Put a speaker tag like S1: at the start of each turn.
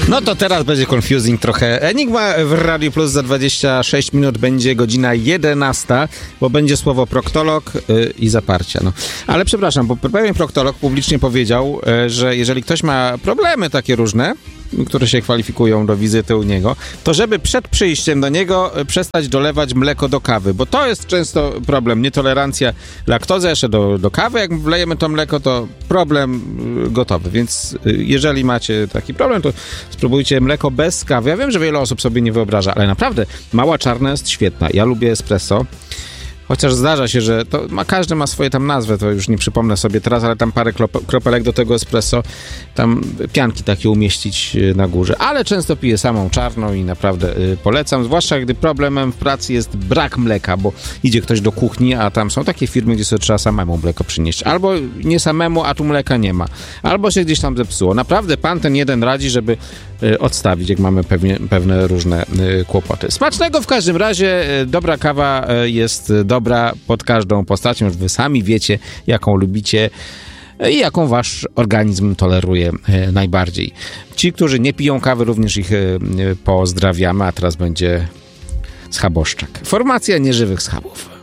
S1: No to teraz będzie confusing trochę. Enigma w Radio Plus za 26 minut będzie godzina 11, bo będzie słowo proktolog i zaparcia. No. Ale przepraszam, bo pewien proktolog publicznie powiedział, że jeżeli ktoś ma problemy takie różne, które się kwalifikują do wizyty u niego, to żeby przed przyjściem do niego przestać dolewać mleko do kawy, bo to jest często problem, nietolerancja laktozy jeszcze do kawy, jak wlejemy to mleko, to problem gotowy, więc jeżeli macie taki problem, to spróbujcie mleko bez kawy. Ja wiem, że wiele osób sobie nie wyobraża, ale naprawdę mała czarna jest świetna. Ja lubię espresso. Chociaż zdarza się, że to każdy ma swoje tam nazwy, to już nie przypomnę sobie teraz, ale tam parę kropelek do tego espresso, tam pianki takie umieścić na górze. Ale często piję samą czarną i naprawdę polecam, zwłaszcza gdy problemem w pracy jest brak mleka, bo idzie ktoś do kuchni, a tam są takie firmy, gdzie sobie trzeba samemu mleko przynieść. Albo nie samemu, a tu mleka nie ma. Albo się gdzieś tam zepsuło. Naprawdę pan ten jeden radzi, żeby odstawić, jak mamy pewne różne kłopoty. Smacznego w każdym razie, dobra kawa jest dobra pod każdą postacią, już wy sami wiecie, jaką lubicie i jaką wasz organizm toleruje najbardziej. Ci, którzy nie piją kawy, również ich pozdrawiamy, a teraz będzie schaboszczak. Formacja nieżywych schabów.